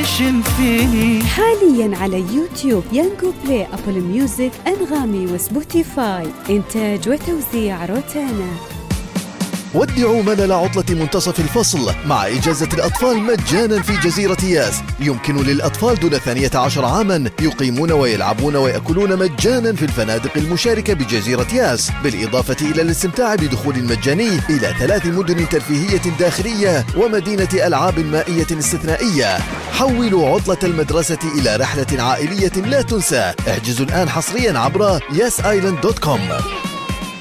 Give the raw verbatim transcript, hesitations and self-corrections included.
عايش فيه. حاليا على يوتيوب، يانجو بلاي، أبل ميوزك، أنغامي وسبوتيفاي. إنتاج وتوزيع روتانا. ودعوا ملل عطلة منتصف الفصل مع إجازة الأطفال مجانا في جزيرة ياس. يمكن للأطفال دون ثانية عشر عاما يقيمون ويلعبون ويأكلون مجانا في الفنادق المشاركة بجزيرة ياس، بالإضافة إلى الاستمتاع بدخول مجاني إلى ثلاث مدن ترفيهية داخلية ومدينة ألعاب مائية استثنائية. حولوا عطلة المدرسة إلى رحلة عائلية لا تنسى. احجزوا الآن حصريا عبر ياس آيلاند دوت كوم.